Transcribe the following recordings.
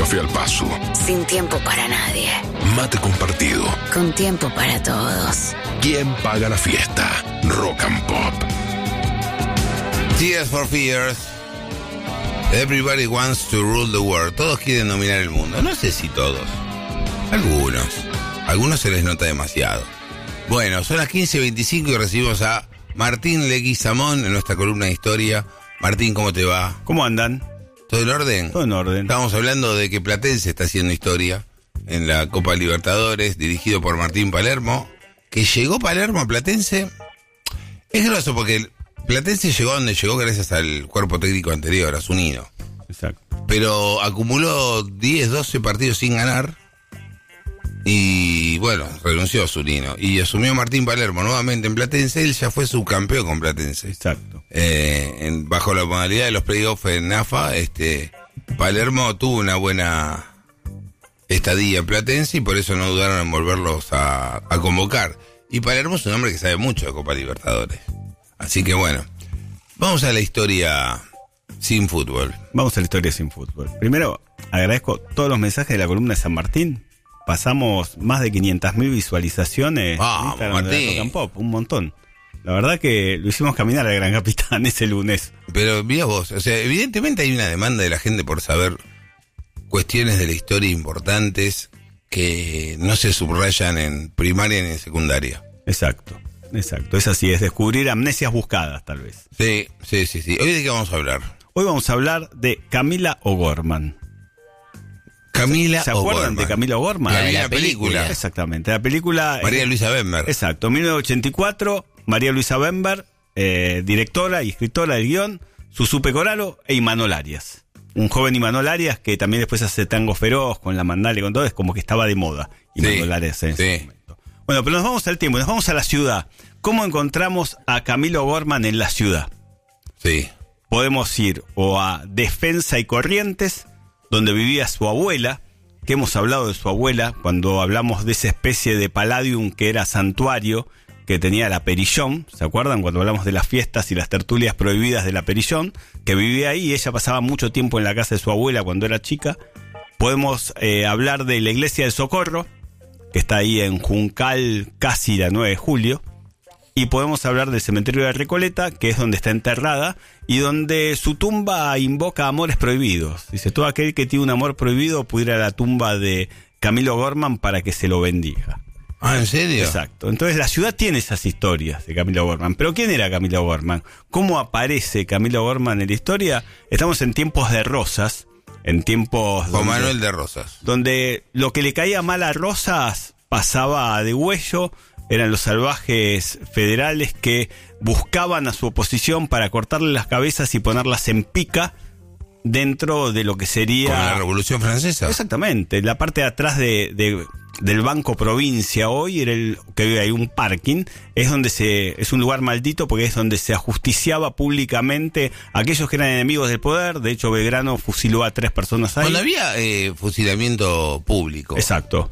café al paso. Sin tiempo para nadie. Mate compartido. Con tiempo para todos. ¿Quién paga la fiesta? Rock and Pop. Tears for Fears. Everybody wants to rule the world. Todos quieren dominar el mundo. No sé si todos. Algunos se les nota demasiado. Bueno, son las 15:25 y recibimos a Martín Leguizamón en nuestra columna de historia. Martín, ¿cómo te va? ¿Cómo andan? ¿Todo en orden? Todo en orden. Estábamos hablando de que Platense está haciendo historia en la Copa Libertadores, dirigido por Martín Palermo. Que llegó Palermo a Platense. Es groso porque Platense llegó a donde llegó gracias al cuerpo técnico anterior, a Zunino. Exacto. Pero acumuló 10, 12 partidos sin ganar. Y bueno, renunció a Zunino. Y asumió Martín Palermo nuevamente en Platense. Él ya fue subcampeón con Platense. Exacto. Bajo la modalidad de los playoffs en AFA, Palermo tuvo una buena estadía en Platense y por eso no dudaron en volverlos a convocar. Y Palermo es un hombre que sabe mucho de Copa Libertadores. Así que bueno, vamos a la historia sin fútbol. Vamos a la historia sin fútbol. Primero, agradezco todos los mensajes de la columna de San Martín. Pasamos más de 500.000 visualizaciones en Instagram de Rock and Pop, un montón. La verdad que lo hicimos caminar al Gran Capitán ese lunes. Pero mira vos, o sea, evidentemente hay una demanda de la gente por saber cuestiones de la historia importantes que no se subrayan en primaria ni en secundaria. Exacto. Es así, es descubrir amnesias buscadas, tal vez. Sí. ¿Hoy de qué vamos a hablar? Hoy vamos a hablar de Camila O'Gorman. ¿Se acuerdan de Camila O'Gorman? La película. Exactamente, la película... María Luisa Bember. Exacto, 1984, María Luisa Bember, directora y escritora del guión, Susú Pecoraro e Imanol Arias. Un joven Imanol Arias que también después hace Tango Feroz, con La Mandale, con todo, es como que estaba de moda Imanol Arias en ese momento. Bueno, pero nos vamos al tiempo, nos vamos a la ciudad. ¿Cómo encontramos a Camila O'Gorman en la ciudad? Sí. Podemos ir o a Defensa y Corrientes, donde vivía su abuela, que hemos hablado de su abuela cuando hablamos de esa especie de palladium que era santuario que tenía la Perillón. ¿Se acuerdan? Cuando hablamos de las fiestas y las tertulias prohibidas de la Perillón, que vivía ahí y ella pasaba mucho tiempo en la casa de su abuela cuando era chica. Podemos hablar de la iglesia del Socorro, que está ahí en Juncal, casi la 9 de julio. Y podemos hablar del cementerio de Recoleta, que es donde está enterrada, y donde su tumba invoca amores prohibidos. Dice, todo aquel que tiene un amor prohibido puede ir a la tumba de Camila O'Gorman para que se lo bendiga. Ah, ¿en serio? Exacto. Entonces la ciudad tiene esas historias de Camila O'Gorman. Pero ¿quién era Camila O'Gorman? ¿Cómo aparece Camila O'Gorman en la historia? Estamos en tiempos de Rosas, en tiempos... Juan Manuel de Rosas. Donde lo que le caía mal a Rosas pasaba de huello. Eran los salvajes federales que buscaban a su oposición para cortarle las cabezas y ponerlas en pica dentro de lo que sería... ¿Con la Revolución Francesa? Exactamente. La parte de atrás del Banco Provincia hoy, era que hay un parking, es un lugar maldito porque es donde se ajusticiaba públicamente a aquellos que eran enemigos del poder. De hecho, Belgrano fusiló a 3 personas ahí. Cuando había fusilamiento público. Exacto.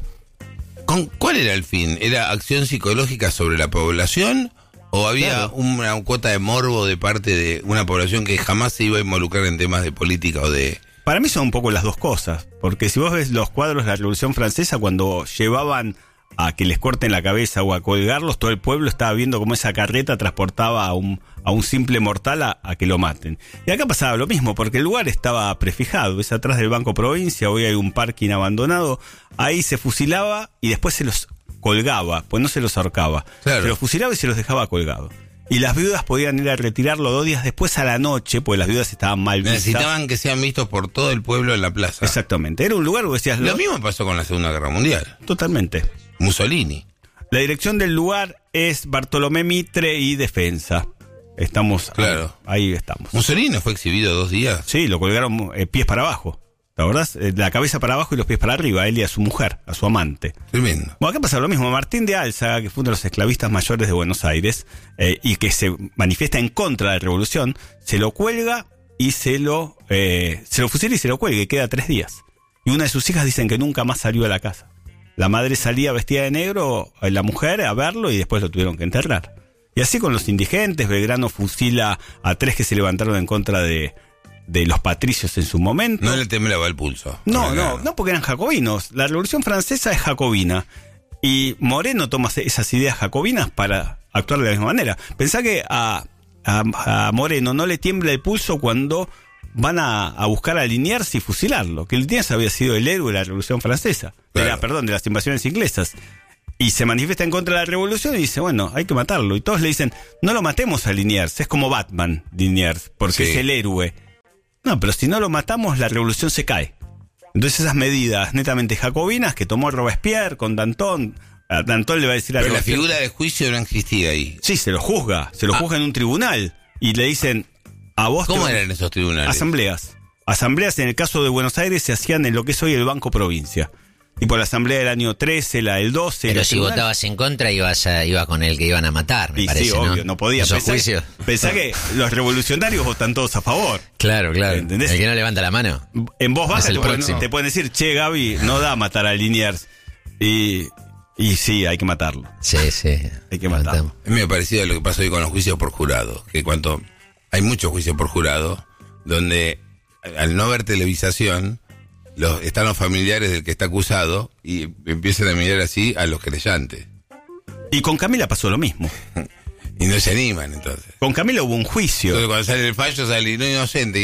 ¿Cuál era el fin? ¿Era acción psicológica sobre la población? ¿O había una cuota de morbo de parte de una población que jamás se iba a involucrar en temas de política o de...? Para mí son un poco las dos cosas. Porque si vos ves los cuadros de la Revolución Francesa, cuando llevaban a que les corten la cabeza o a colgarlos, todo el pueblo estaba viendo cómo esa carreta transportaba a un simple mortal a que lo maten. Y acá pasaba lo mismo, porque el lugar estaba prefijado. Es atrás del Banco Provincia, hoy hay un parking abandonado. Ahí se fusilaba y después se los colgaba, pues no se los ahorcaba. Claro. Se los fusilaba y se los dejaba colgados. Y las viudas podían ir a retirarlo 2 días después a la noche, porque las viudas estaban mal vistas. Necesitaban que sean vistos por todo el pueblo en la plaza. Exactamente. Era un lugar donde decías... Lo mismo pasó con la Segunda Guerra Mundial. Totalmente. Mussolini. La dirección del lugar es Bartolomé Mitre y Defensa. Estamos... Claro. Ahí estamos. ¿Mussolini fue exhibido 2 días? Sí, lo colgaron pies para abajo. ¿La verdad? La cabeza para abajo y los pies para arriba, él y a su mujer, a su amante. Tremendo. Bueno, acá pasa lo mismo. Martín de Álzaga, que fue uno de los esclavistas mayores de Buenos Aires, y que se manifiesta en contra de la revolución, se lo cuelga y se lo fusila y se lo cuelga y queda 3 días. Y una de sus hijas dicen que nunca más salió a la casa. La madre salía vestida de negro, la mujer, a verlo y después lo tuvieron que enterrar. Y así con los indigentes, Belgrano fusila a 3 que se levantaron en contra de de los patricios en su momento. No le temblaba el pulso. No, porque eran jacobinos. La Revolución Francesa es jacobina. Y Moreno toma esas ideas jacobinas para actuar de la misma manera. Pensá que a Moreno no le tiembla el pulso cuando van a buscar a Liniers y fusilarlo. Que Liniers había sido el héroe de la Revolución Francesa. Claro. De las invasiones inglesas. Y se manifiesta en contra de la revolución y dice, bueno, hay que matarlo. Y todos le dicen, no lo matemos a Liniers, es como Batman, Liniers, porque es el héroe. No, pero si no lo matamos, la revolución se cae. Entonces esas medidas netamente jacobinas que tomó Robespierre con Danton, a Danton le va a decir a Pero la Robespierre, figura de juicio no existía ahí. Sí, se lo juzga en un tribunal. Y le dicen, a vos... ¿Cómo eran esos tribunales? Asambleas en el caso de Buenos Aires se hacían en lo que es hoy el Banco Provincia. Tipo la asamblea del año 13, la del 12. Pero si votabas en contra iba con el que iban a matar, me parece, sí, obvio, no podía. Pensá que los revolucionarios votan todos a favor. Claro. ¿Entendés? El que no levanta la mano. En voz baja te te pueden decir, che, Gaby, no da matar a Liniers. Y sí, hay que matarlo. Sí. Hay que matarlo. A mí me parecía lo que pasó hoy con los juicios por jurado. Que cuando hay muchos juicios por jurado, donde al no ver televisación... están los familiares del que está acusado y empiezan a mirar así a los querellantes. Y con Camila pasó lo mismo. Y no se animan, entonces. Con Camila hubo un juicio. Entonces cuando sale el fallo sale inocente,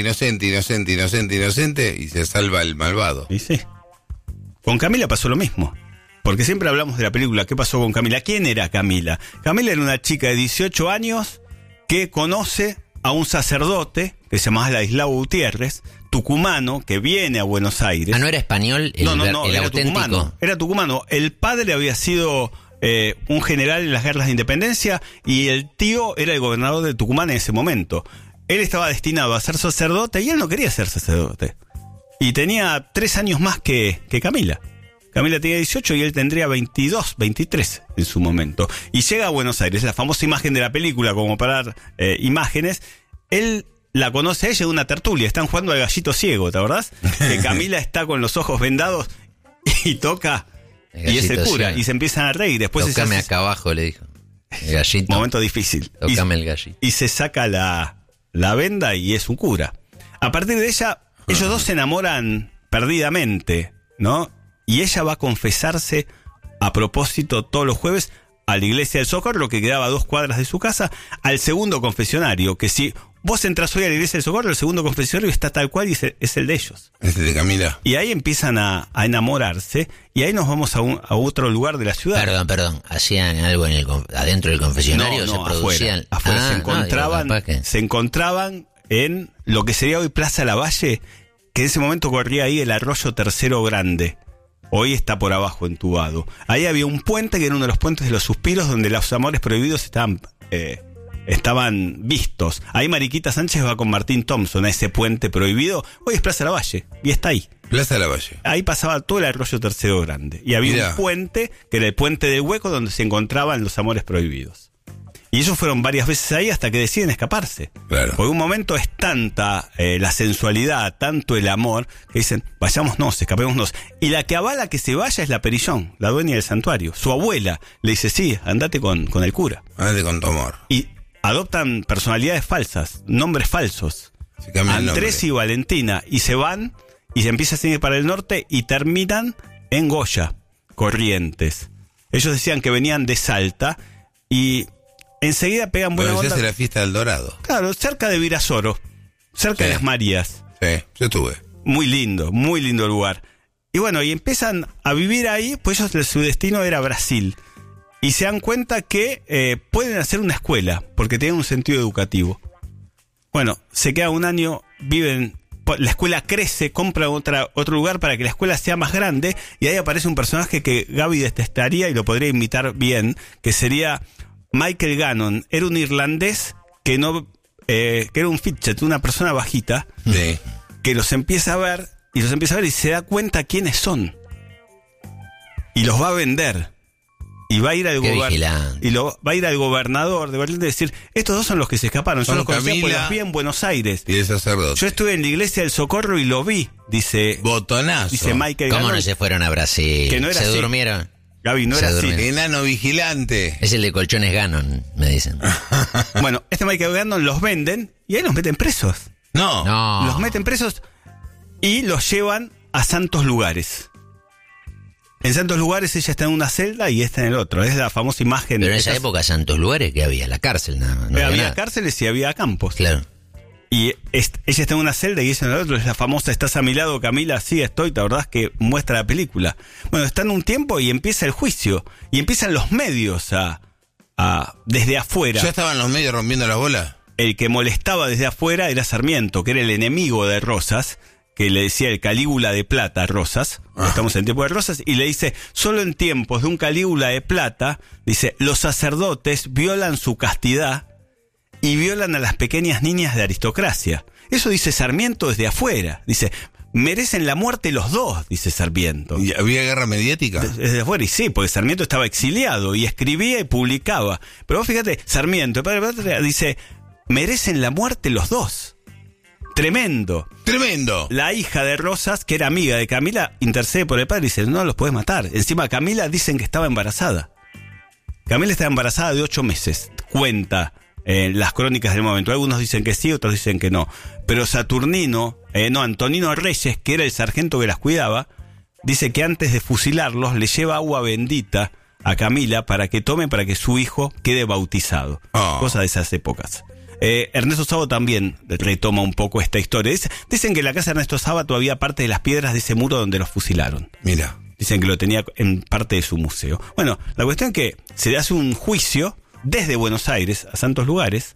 y se salva el malvado. Y sí. Con Camila pasó lo mismo. Porque siempre hablamos de la película, ¿qué pasó con Camila? ¿Quién era Camila? Camila era una chica de 18 años que conoce a un sacerdote que se llamaba Ladislao Gutiérrez, tucumano, que viene a Buenos Aires. ¿No era español el era auténtico? Era tucumano. El padre había sido un general en las guerras de independencia y el tío era el gobernador de Tucumán en ese momento. Él estaba destinado a ser sacerdote y él no quería ser sacerdote. Y tenía 3 años más que Camila. Camila tenía 18 y él tendría 22, 23 en su momento. Y llega a Buenos Aires, la famosa imagen de la película, como para dar imágenes. Él la conoce a ella de una tertulia, están jugando al gallito ciego, ¿te acordás? Que Camila está con los ojos vendados y toca, y es el cura, y se empiezan a reír. Después Tócame acá abajo, le dijo. El gallito. Momento difícil. Tócame el gallito. Y se saca la venda y es un cura. A partir de ella, ellos dos se enamoran perdidamente, ¿no? Y ella va a confesarse a propósito todos los jueves a la iglesia del Socorro, que quedaba a 2 cuadras de su casa, al segundo confesionario, que si vos entras hoy a la iglesia del Socorro, el segundo confesionario está tal cual y es el de ellos. Es el de Camila. Y ahí empiezan a enamorarse y ahí nos vamos a otro lugar de la ciudad. Perdón, ¿hacían algo adentro del confesionario? No, ¿Se producían? Afuera. Se encontraban en lo que sería hoy Plaza Lavalle, que en ese momento corría ahí el arroyo Tercero Grande. Hoy está por abajo, entubado. Ahí había un puente que era uno de los puentes de los suspiros donde los amores prohibidos estaban vistos. Ahí Mariquita Sánchez va con Martín Thompson a ese puente prohibido. Hoy es Plaza Lavalle y está ahí. Plaza Lavalle. Ahí pasaba todo el arroyo Tercero Grande. Y había un puente que era el puente del Hueco donde se encontraban los amores prohibidos. Y ellos fueron varias veces ahí hasta que deciden escaparse. Claro. Por un momento es tanta la sensualidad, tanto el amor, que dicen, vayámonos, escapémonos. Y la que avala que se vaya es la Perillón, la dueña del santuario. Su abuela le dice, sí, andate con el cura. Andate con tu amor. Y adoptan personalidades falsas, nombres falsos. Andrés y Valentina. Y se van y se empiezan a seguir para el norte y terminan en Goya, Corrientes. Ellos decían que venían de Salta y... enseguida pegan buena onda. Se hace la fiesta del Dorado. Claro, cerca de Virasoro, cerca de Las Marías. Sí, yo estuve. Muy lindo lugar. Y bueno, y empiezan a vivir ahí, pues ellos, su destino era Brasil. Y se dan cuenta que pueden hacer una escuela, porque tienen un sentido educativo. Bueno, se queda un año, viven, la escuela crece, compran otro lugar para que la escuela sea más grande, y ahí aparece un personaje que Gaby detestaría y lo podría imitar bien, que sería... Michael Gannon. Era un irlandés que era un fidget, una persona bajita, que los empieza a ver y se da cuenta quiénes son. Y los va a vender. Y va a ir al gobernador de Berlín y decir, estos dos son los que se escaparon. Yo los conocí porque los vi en Buenos Aires. Y el sacerdote. Yo estuve en la iglesia del Socorro y lo vi, dice. Botonazo. Dice Michael Gannon. ¿Cómo no se fueron a Brasil? Que no era ¿Se así. durmieron? Gaby, no era así. Enano vigilante. Es el de colchones Gannon, me dicen. Bueno, Michael Gannon los venden y ahí los meten presos. No. Los meten presos y los llevan a santos lugares. En santos lugares ella está en una celda y esta en el otro. Es la famosa imagen. Pero en esa época, santos lugares, que había la cárcel, nada más. No había nada. cárceles y había campos. Claro. Y ella está en una celda y ella en el otro. Es la famosa, estás a mi lado, Camila, sí estoy, la verdad es que muestra la película. Bueno, están un tiempo y empieza el juicio. Y empiezan los medios desde afuera. ¿Ya estaban los medios rompiendo las bolas? El que molestaba desde afuera era Sarmiento, que era el enemigo de Rosas, que le decía el Calígula de plata a Rosas. Estamos en tiempo de Rosas. Y le dice, solo en tiempos de un Calígula de plata, dice, los sacerdotes violan su castidad y violan a las pequeñas niñas de aristocracia. Eso dice Sarmiento desde afuera. Dice, merecen la muerte los dos, dice Sarmiento. ¿Y había guerra mediática? Desde afuera, y sí, porque Sarmiento estaba exiliado y escribía y publicaba. Pero vos fíjate, Sarmiento, el padre de la patria, dice, merecen la muerte los dos. Tremendo. ¡Tremendo! La hija de Rosas, que era amiga de Camila, intercede por el padre y dice, no los puedes matar. Encima Camila dicen que estaba embarazada. Camila estaba embarazada de 8 meses. Cuenta las crónicas del momento. Algunos dicen que sí, otros dicen que no. Pero Antonino Reyes, que era el sargento que las cuidaba, dice que antes de fusilarlos le lleva agua bendita a Camila para que tome, para que su hijo quede bautizado. Cosa de esas épocas. Ernesto Sábato también retoma un poco esta historia. Dicen que en la casa de Ernesto Sábato todavía parte de las piedras de ese muro donde los fusilaron. Mira. Dicen que lo tenía en parte de su museo. Bueno, la cuestión es que se hace un juicio desde Buenos Aires a santos lugares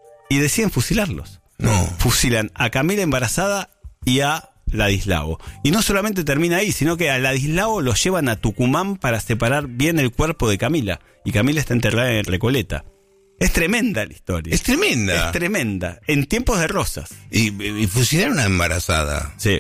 y deciden fusilarlos. No. Fusilan a Camila embarazada y a Ladislao. Y no solamente termina ahí, sino que a Ladislao lo llevan a Tucumán para separar bien el cuerpo de Camila. Y Camila está enterrada en Recoleta. Es tremenda la historia. Es tremenda. Es tremenda. En tiempos de Rosas. Y fusilar a una embarazada. Sí.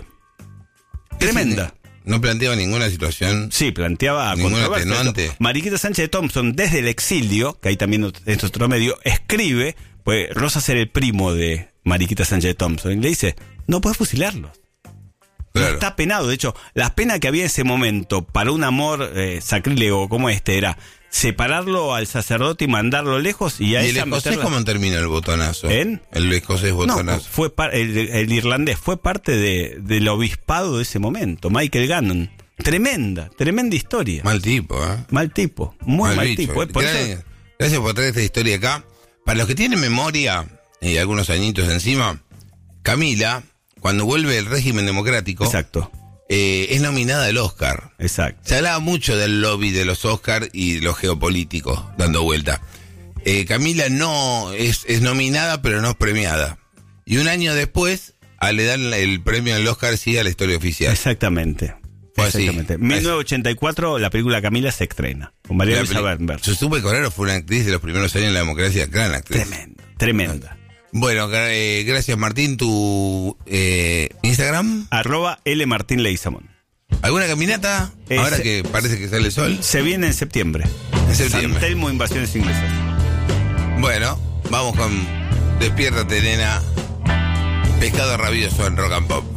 Tremenda. No planteaba ninguna situación. Sí, planteaba ningún controversia. atenuante. Mariquita Sánchez de Thompson, desde el exilio, que ahí también es otro medio, escribe, pues Rosas era el primo de Mariquita Sánchez de Thompson, y le dice, no puedes fusilarlos. Claro. No está penado. De hecho, la pena que había en ese momento para un amor sacrílego como este era separarlo al sacerdote y mandarlo lejos y a ¿Y el ella escocés meterla... cómo termina el botonazo? ¿En? El escocés botonazo. No, fue el irlandés fue parte del obispado de ese momento, Michael Gannon. Tremenda historia. Mal tipo, ¿eh? Mal tipo, muy mal bicho. tipo. Por eso... Gracias por traer esta historia acá. Para los que tienen memoria y algunos añitos encima, Camila, cuando vuelve el régimen democrático, exacto, es nominada al Oscar. Exacto. Se hablaba mucho del lobby de los Oscar y los geopolíticos dando vuelta. Camila no es nominada, pero no es premiada. Y un año después le dan el premio al Oscar, sí, a la historia oficial. Exactamente. Fue Exactamente. así. 1984, la película Camila se estrena con María Luisa Bernberg. Susupe Correro fue una actriz de los primeros años en la democracia, gran actriz. Tremenda. Bueno, gracias Martín. ¿Tu Instagram? @LMartinLeguizamón. ¿Alguna caminata? Ahora que parece que sale el sol. Se viene en septiembre. En septiembre. San Telmo, Invasiones Inglesas. Bueno, vamos con Despiértate, nena. Pescado rabioso en Rock and Pop.